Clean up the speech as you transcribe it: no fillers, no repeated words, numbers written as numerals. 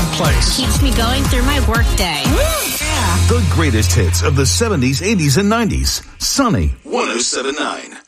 fun place. Keeps me going through my workday. The greatest hits of the 70s, 80s, and 90s. Sunny 107.9.